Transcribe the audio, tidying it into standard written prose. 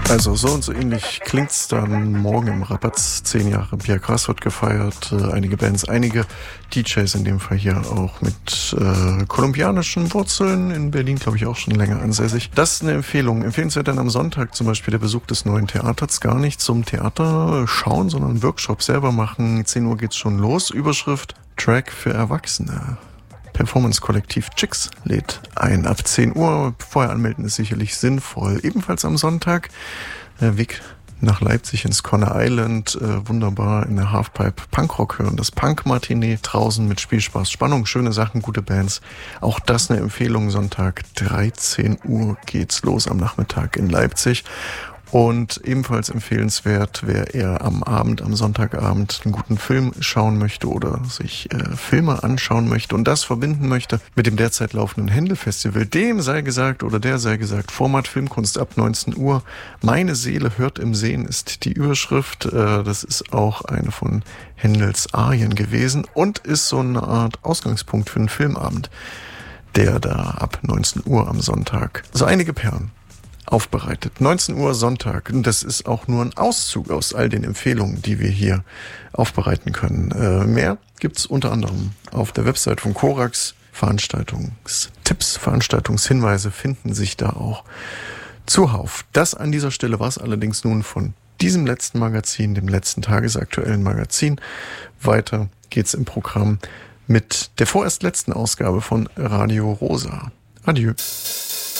Also so und so ähnlich klingt's dann morgen im Rabatz. 10 Jahre Pierre Grass wird gefeiert, einige Bands, einige DJs in dem Fall hier auch mit kolumbianischen Wurzeln, in Berlin glaube ich auch schon länger ansässig. Das ist eine Empfehlung. Empfehlenswert dann am Sonntag zum Beispiel der Besuch des neuen Theaters, gar nicht zum Theater schauen, sondern einen Workshop selber machen. 10 Uhr geht's schon los. Überschrift Track für Erwachsene. Performance-Kollektiv Chicks lädt ein ab 10 Uhr. Vorher anmelden ist sicherlich sinnvoll. Ebenfalls am Sonntag Weg nach Leipzig ins Conner Island. Wunderbar in der Halfpipe Punkrock hören. Das Punk-Matinee draußen mit Spielspaß, Spannung, schöne Sachen, gute Bands. Auch das eine Empfehlung. Sonntag 13 Uhr geht's los am Nachmittag in Leipzig. Und ebenfalls empfehlenswert, wer eher am Abend, am Sonntagabend einen guten Film schauen möchte oder sich Filme anschauen möchte und das verbinden möchte mit dem derzeit laufenden Händel-Festival. Dem sei gesagt oder der sei gesagt, Format Filmkunst ab 19 Uhr. Meine Seele hört im Sehen ist die Überschrift. Das ist auch eine von Händels Arien gewesen und ist so eine Art Ausgangspunkt für einen Filmabend, der da ab 19 Uhr am Sonntag so einige Perlen aufbereitet. 19 Uhr Sonntag. Und das ist auch nur ein Auszug aus all den Empfehlungen, die wir hier aufbereiten können. Mehr gibt's unter anderem auf der Website von Korax. Veranstaltungstipps, Veranstaltungshinweise finden sich da auch zuhauf. Das an dieser Stelle war es allerdings nun von diesem letzten Magazin, dem letzten tagesaktuellen Magazin. Weiter geht's im Programm mit der vorerst letzten Ausgabe von Radio Rosa. Adieu.